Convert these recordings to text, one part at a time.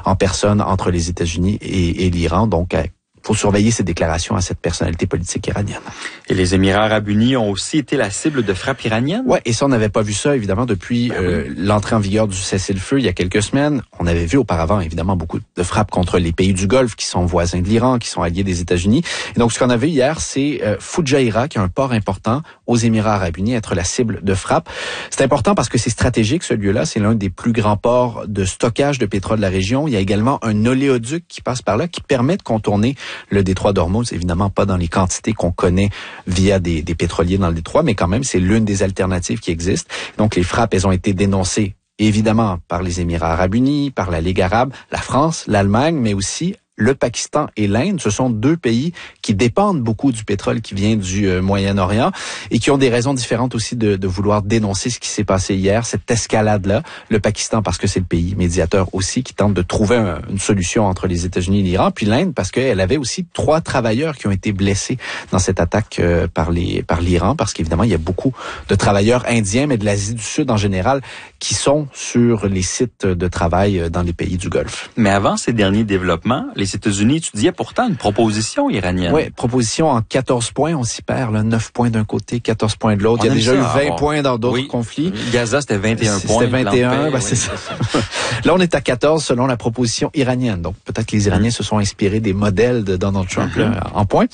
en personne entre les États-Unis et l'Iran. Donc, faut surveiller ces déclarations à cette personnalité politique iranienne. Et les Émirats arabes unis ont aussi été la cible de frappes iraniennes? Ouais, et ça, on n'avait pas vu ça, évidemment, depuis l'entrée en vigueur du cessez-le-feu il y a quelques semaines. On avait vu auparavant, évidemment, beaucoup de frappes contre les pays du Golfe qui sont voisins de l'Iran, qui sont alliés des États-Unis. Et donc, ce qu'on a vu hier, c'est Fujairah, qui est un port important aux Émirats arabes unis, être la cible de frappes. C'est important parce que c'est stratégique, ce lieu-là. C'est l'un des plus grands ports de stockage de pétrole de la région. Il y a également un oléoduc qui passe par là, qui permet de contourner le détroit d'Ormuz, évidemment pas dans les quantités qu'on connaît via des pétroliers dans le détroit, mais quand même, c'est l'une des alternatives qui existent. Donc, les frappes, elles ont été dénoncées, évidemment, par les Émirats arabes unis, par la Ligue arabe, la France, l'Allemagne, mais aussi le Pakistan et l'Inde. Ce sont deux pays qui dépendent beaucoup du pétrole qui vient du Moyen-Orient et qui ont des raisons différentes aussi de vouloir dénoncer ce qui s'est passé hier, cette escalade-là. Le Pakistan parce que c'est le pays médiateur aussi qui tente de trouver une solution entre les États-Unis et l'Iran, puis l'Inde parce qu'elle avait aussi 3 travailleurs qui ont été blessés dans cette attaque par l'Iran, parce qu'évidemment, il y a beaucoup de travailleurs indiens, mais de l'Asie du Sud en général, qui sont sur les sites de travail dans les pays du Golfe. Mais avant ces derniers développements, les États-Unis étudiaient pourtant une proposition iranienne. Oui, proposition en 14 points. On s'y perd, là, 9 points d'un côté, 14 points de l'autre. Il y a déjà eu 20 points dans d'autres conflits. Gaza, c'était 21 points. C'était 21, c'est ça. Là, on est à 14 selon la proposition iranienne. Donc, peut-être que les Iraniens se sont inspirés des modèles de Donald Trump là, en points.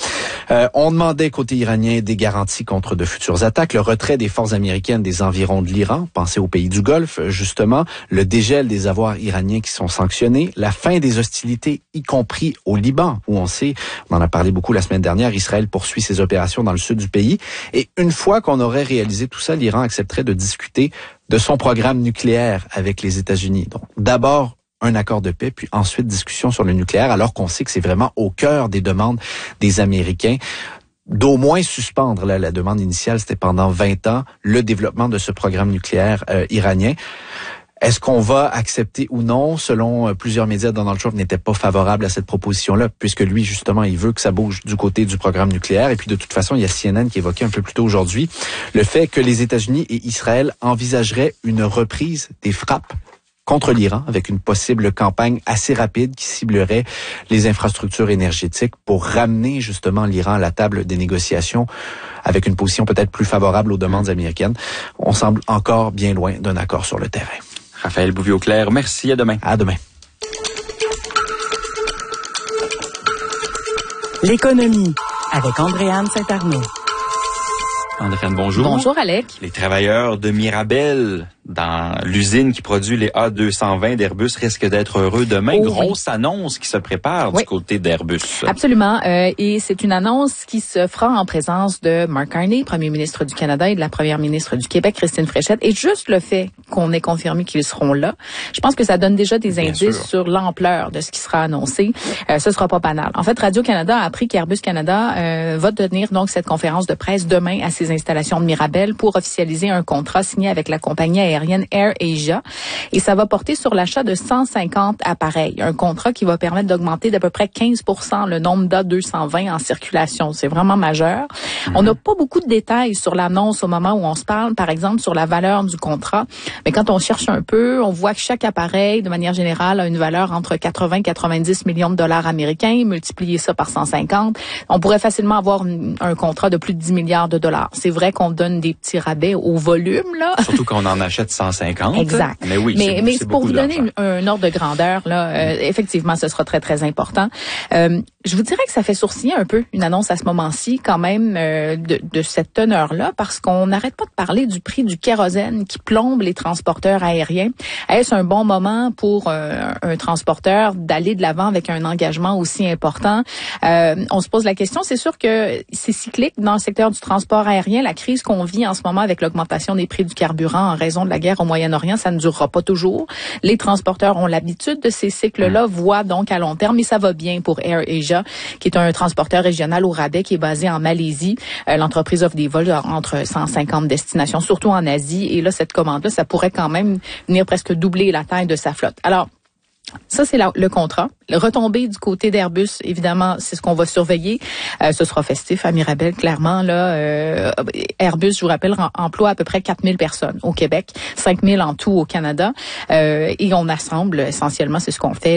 On demandait côté iranien des garanties contre de futures attaques, le retrait des forces américaines des environs de l'Iran, pensez aux pays du Golfe, justement, le dégel des avoirs iraniens qui sont sanctionnés, la fin des hostilités, y compris au Liban, où on en a parlé beaucoup la semaine dernière, Israël poursuit ses opérations dans le sud du pays. Et une fois qu'on aurait réalisé tout ça, l'Iran accepterait de discuter de son programme nucléaire avec les États-Unis. Donc, d'abord, un accord de paix, puis ensuite discussion sur le nucléaire, alors qu'on sait que c'est vraiment au cœur des demandes des Américains d'au moins suspendre, là, la demande initiale, c'était pendant 20 ans, le développement de ce programme nucléaire iranien. Est-ce qu'on va accepter ou non? Selon plusieurs médias, Donald Trump n'était pas favorable à cette proposition-là, puisque lui, justement, il veut que ça bouge du côté du programme nucléaire. Et puis, de toute façon, il y a CNN qui évoquait un peu plus tôt aujourd'hui le fait que les États-Unis et Israël envisageraient une reprise des frappes contre l'Iran, avec une possible campagne assez rapide qui ciblerait les infrastructures énergétiques pour ramener justement l'Iran à la table des négociations avec une position peut-être plus favorable aux demandes américaines. On semble encore bien loin d'un accord sur le terrain. Raphaël Bouvier-Auclair, merci. À demain. À demain. L'économie avec Andréane Saint-Arnaud. Andréane, bonjour. Bonjour, Alec. Les travailleurs de Mirabel, dans l'usine qui produit les A220 d'Airbus, risquent d'être heureux demain. Grosse annonce qui se prépare du côté d'Airbus. Absolument. Et c'est une annonce qui se fera en présence de Mark Carney, premier ministre du Canada, et de la première ministre du Québec, Christine Fréchette. Et juste le fait qu'on ait confirmé qu'ils seront là, je pense que ça donne déjà des indices sur l'ampleur de ce qui sera annoncé. Ce sera pas banal. En fait, Radio-Canada a appris qu'Airbus Canada va tenir donc cette conférence de presse demain à ses installations de Mirabel pour officialiser un contrat signé avec la compagnie aérienne Air Asia. Et ça va porter sur l'achat de 150 appareils. Un contrat qui va permettre d'augmenter d'à peu près 15% le nombre d'A220 en circulation. C'est vraiment majeur. On n'a pas beaucoup de détails sur l'annonce au moment où on se parle, par exemple, sur la valeur du contrat. Mais quand on cherche un peu, on voit que chaque appareil, de manière générale, a une valeur entre 80 et 90 millions de dollars américains. Multiplier ça par 150, on pourrait facilement avoir un contrat de plus de 10 milliards de dollars. C'est vrai qu'on donne des petits rabais au volume, là. Surtout quand on en achète 150. Exact. Mais oui, mais c'est pour vous donner un ordre de grandeur, là, effectivement, ce sera très, très important. Je vous dirais que ça fait sourciller un peu une annonce à ce moment-ci, quand même, de cette teneur-là, parce qu'on n'arrête pas de parler du prix du kérosène qui plombe les transporteurs aériens. Est-ce un bon moment pour un transporteur d'aller de l'avant avec un engagement aussi important? On se pose la question. C'est sûr que c'est cyclique dans le secteur du transport aérien. La crise qu'on vit en ce moment avec l'augmentation des prix du carburant en raison de la guerre au Moyen-Orient, ça ne durera pas toujours. Les transporteurs ont l'habitude de ces cycles-là, voient donc à long terme, mais ça va bien pour Air Asia, qui est un transporteur régional au rabais qui est basé en Malaisie. L'entreprise offre des vols entre 150 destinations, surtout en Asie. Et là, cette commande-là, ça pourrait quand même venir presque doubler la taille de sa flotte. Alors, ça, c'est le contrat. Le retombé du côté d'Airbus, évidemment, c'est ce qu'on va surveiller. Ce sera festif à Mirabel, clairement. Là, Airbus, je vous rappelle, emploie à peu près 4000 personnes au Québec, 5000 en tout au Canada. Et on assemble essentiellement, c'est ce qu'on fait